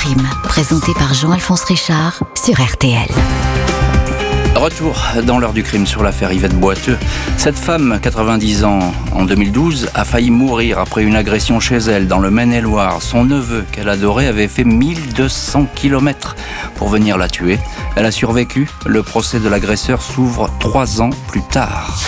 crime, présenté par Jean-Alphonse Richard sur RTL. Retour dans l'heure du crime sur l'affaire Yvette Boiteux. Cette femme, 90 ans, en 2012, a failli mourir après une agression chez elle dans le Maine-et-Loire. Son neveu, qu'elle adorait, avait fait 1200 km pour venir la tuer. Elle a survécu. Le procès de l'agresseur s'ouvre 3 ans plus tard.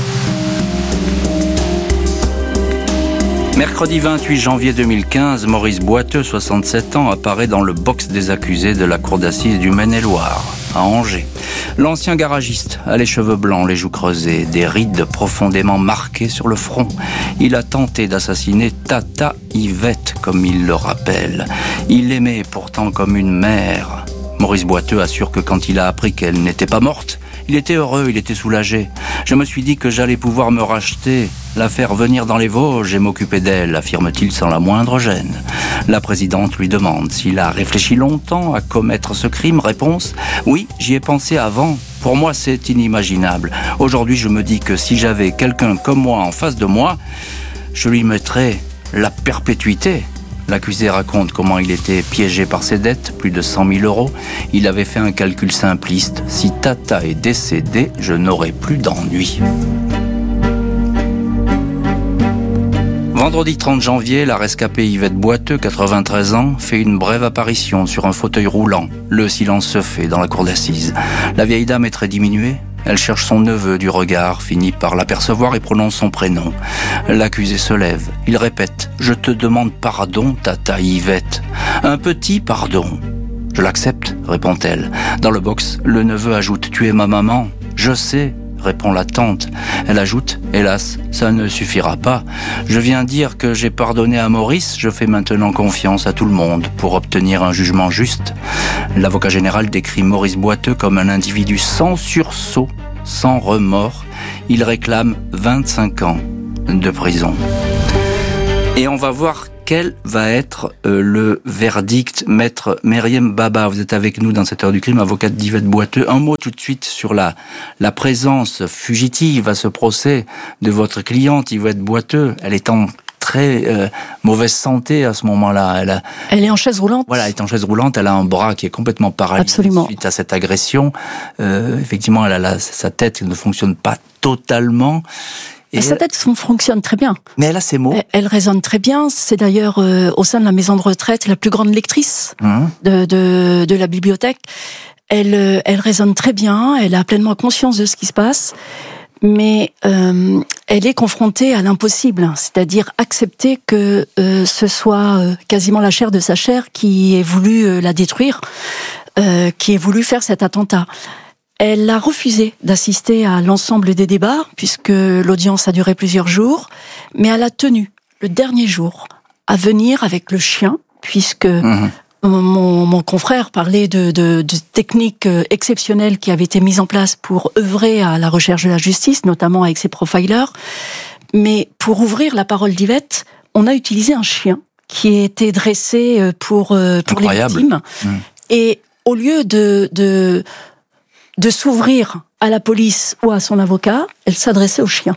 Mercredi 28 janvier 2015, Maurice Boiteux, 67 ans, apparaît dans le box des accusés de la cour d'assises du Maine-et-Loire, à Angers. L'ancien garagiste a les cheveux blancs, les joues creusées, des rides profondément marquées sur le front. Il a tenté d'assassiner Tata Yvette, comme il le rappelle. Il l'aimait pourtant comme une mère. Maurice Boiteux assure que quand il a appris qu'elle n'était pas morte, il était heureux, il était soulagé. Je me suis dit que j'allais pouvoir me racheter, la faire venir dans les Vosges et m'occuper d'elle, affirme-t-il sans la moindre gêne. La présidente lui demande s'il a réfléchi longtemps à commettre ce crime. Réponse : oui, j'y ai pensé avant. Pour moi, c'est inimaginable. Aujourd'hui, je me dis que si j'avais quelqu'un comme moi en face de moi, je lui mettrais la perpétuité. L'accusé raconte comment il était piégé par ses dettes, plus de 100 000 euros. Il avait fait un calcul simpliste. Si Tata est décédée, je n'aurai plus d'ennui. Vendredi 30 janvier, la rescapée Yvette Boiteux, 93 ans, fait une brève apparition sur un fauteuil roulant. Le silence se fait dans la cour d'assises. La vieille dame est très diminuée. Elle cherche son neveu du regard, finit par l'apercevoir et prononce son prénom. L'accusé se lève. Il répète : « Je te demande pardon, Tata Yvette. Un petit pardon. » « Je l'accepte, répond-elle. Dans le box, le neveu ajoute : « Tu es ma maman. » »« Je sais, répond la tante. Elle ajoute : « Hélas, ça ne suffira pas. Je viens dire que j'ai pardonné à Maurice, je fais maintenant confiance à tout le monde pour obtenir un jugement juste. » L'avocat général décrit Maurice Boiteux comme un individu sans sursaut, sans remords. Il réclame 25 ans de prison. Et on va voir quel va être le verdict. Maître Meriem Baba, vous êtes avec nous dans cette heure du crime, avocate d'Yvette Boiteux. Un mot tout de suite sur la présence fugitive à ce procès de votre cliente Yvette Boiteux. Elle est en très mauvaise santé à ce moment-là. Elle est en chaise roulante. Voilà, elle est en chaise roulante. Elle a un bras qui est complètement paralysé. Absolument. Suite à cette agression. Effectivement, sa tête ne fonctionne pas totalement. Et sa tête fonctionne très bien. Mais elle a ses mots. Elle résonne très bien. C'est d'ailleurs au sein de la maison de retraite la plus grande lectrice de la bibliothèque. Elle résonne très bien. Elle a pleinement conscience de ce qui se passe. Mais elle est confrontée à l'impossible, c'est-à-dire accepter que ce soit quasiment la chair de sa chair qui ait voulu la détruire, qui ait voulu faire cet attentat. Elle a refusé d'assister à l'ensemble des débats, puisque l'audience a duré plusieurs jours, mais elle a tenu, le dernier jour, à venir avec le chien, puisque mon confrère parlait de techniques exceptionnelles qui avaient été mises en place pour œuvrer à la recherche de la justice, notamment avec ses profilers. Mais pour ouvrir la parole d'Yvette, on a utilisé un chien qui était dressé pour les victimes. Et au lieu de s'ouvrir à la police ou à son avocat, elle s'adressait au chien.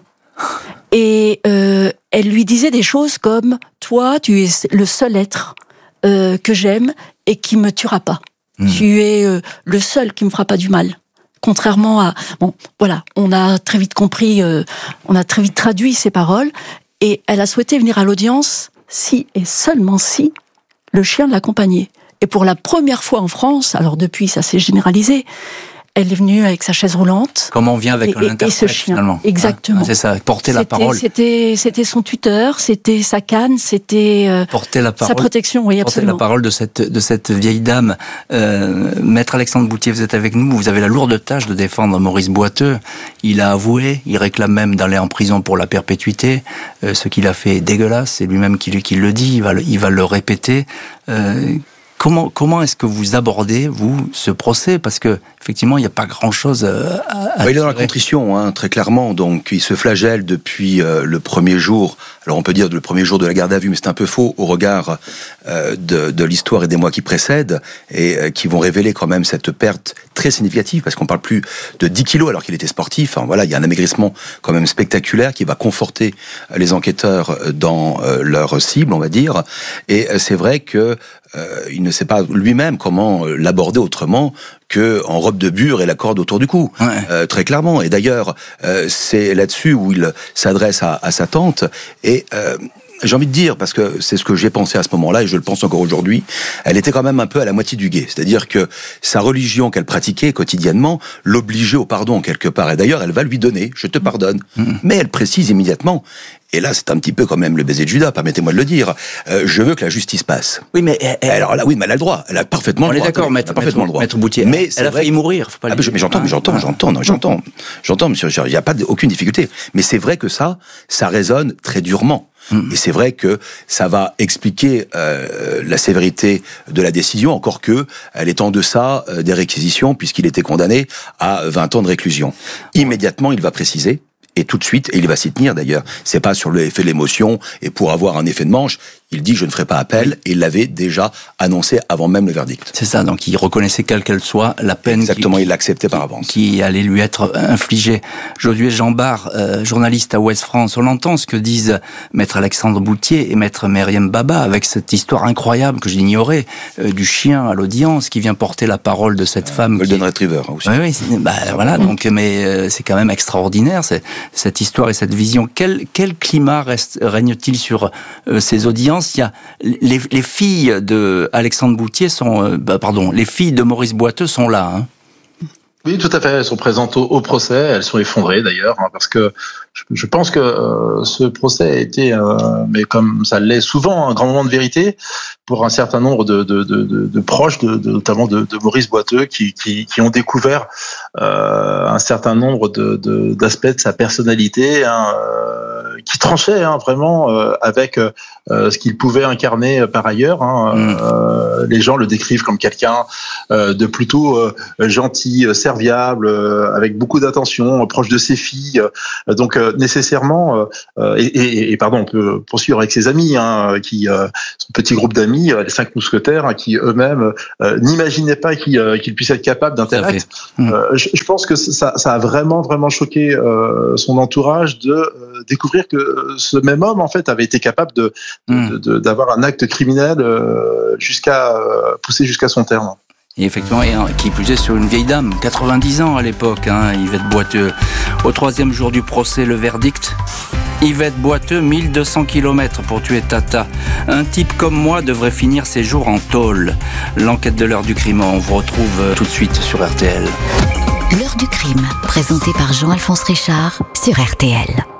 Et elle lui disait des choses comme « Toi, tu es le seul être que j'aime et qui me tuera pas. Tu es le seul qui me fera pas du mal. » Contrairement à... Bon, voilà, on a très vite compris, on a très vite traduit ces paroles, et elle a souhaité venir à l'audience si et seulement si le chien l'accompagnait. Et pour la première fois en France, alors depuis ça s'est généralisé, elle est venue avec sa chaise roulante. Comme on vient avec un interprète, et ce chien, finalement. Exactement. C'est ça, porter la parole. C'était son tuteur, c'était sa canne, c'était sa protection, oui, absolument. Porter la parole de cette vieille dame. Maître Alexandre Boutier, vous êtes avec nous. Vous avez la lourde tâche de défendre Maurice Boiteux. Il a avoué, il réclame même d'aller en prison pour la perpétuité. Ce qu'il a fait est dégueulasse, c'est lui-même qui le dit, il va le répéter. Comment est-ce que vous abordez, vous, ce procès ? Parce que, effectivement, il n'y a pas grand-chose à il est dans la contrition, très clairement. Donc, il se flagelle depuis le premier jour. Alors, on peut dire le premier jour de la garde à vue, mais c'est un peu faux au regard de l'histoire et des mois qui précèdent et qui vont révéler quand même cette perte très significative, parce qu'on parle plus de 10 kilos alors qu'il était sportif. Voilà, il y a un amaigrissement quand même spectaculaire qui va conforter les enquêteurs dans leur cible, on va dire. Et c'est vrai que il ne sait pas lui-même comment l'aborder autrement que en robe de bure et la corde autour du cou, très clairement. Et d'ailleurs, c'est là-dessus où il s'adresse à sa tante et j'ai envie de dire, parce que c'est ce que j'ai pensé à ce moment-là, et je le pense encore aujourd'hui, elle était quand même un peu à la moitié du guet. C'est-à-dire que sa religion qu'elle pratiquait quotidiennement l'obligeait au pardon quelque part. Et d'ailleurs, elle va lui donner, je te pardonne. Mais elle précise immédiatement, et là c'est un petit peu quand même le baiser de Judas, permettez-moi de le dire, je veux que la justice passe. Oui, mais alors là, oui, mais elle a le droit, elle a parfaitement le droit. On est d'accord, maître Boutier. Mais elle a failli mourir, faut pas le dire. Mais j'entends, monsieur Richard, il n'y a pas aucune difficulté. Mais c'est vrai que ça résonne très durement. Et c'est vrai que ça va expliquer la sévérité de la décision, encore que elle est en deçà des réquisitions, puisqu'il était condamné à 20 ans de réclusion. Immédiatement, il va préciser, et tout de suite, et il va s'y tenir d'ailleurs, c'est pas sur l'effet de l'émotion, et pour avoir un effet de manche, il dit je ne ferai pas appel, et il l'avait déjà annoncé avant même le verdict. C'est ça, donc il reconnaissait quelle qu'elle soit la peine. Exactement, il l'acceptait par avance. Qui allait lui être infligée. Josué Jambard, journaliste à Ouest France, on entend ce que disent maître Alexandre Boutier et maître Myriam Baba avec cette histoire incroyable que j'ignorais du chien à l'audience qui vient porter la parole de cette femme. Golden Retriever aussi. Oui, voilà, donc mais c'est quand même extraordinaire cette histoire et cette vision. Quel climat règne-t-il sur ces audiences? Il y a les filles de Alexandre Boutier sont, les filles de Maurice Boiteux sont là. Hein. Oui, tout à fait. Elles sont présentes au procès. Elles sont effondrées d'ailleurs, parce que je pense que ce procès a été, mais comme ça l'est souvent, un grand moment de vérité pour un certain nombre de proches, notamment de Maurice Boiteux, qui ont découvert un certain nombre d'aspects de sa personnalité, qui tranchait vraiment avec ce qu'il pouvait incarner par ailleurs. Les gens le décrivent comme quelqu'un de plutôt gentil, serviable, avec beaucoup d'attention, proche de ses filles. Donc nécessairement, on peut poursuivre avec ses amis, son petit groupe d'amis, les 5 mousquetaires, qui eux-mêmes n'imaginaient pas qu'ils puissent être capables d'un tel acte. Je pense que ça a vraiment choqué son entourage de découvrir que ce même homme en fait avait été capable d'avoir un acte criminel poussé jusqu'à son terme. Et effectivement, qui plus est sur une vieille dame, 90 ans à l'époque, Yvette Boiteux. Au 3e jour du procès, le verdict. Yvette Boiteux, 1200 km pour tuer Tata. Un type comme moi devrait finir ses jours en tôle. L'enquête de l'heure du crime, on vous retrouve tout de suite sur RTL. L'heure du crime, présentée par Jean-Alphonse Richard sur RTL.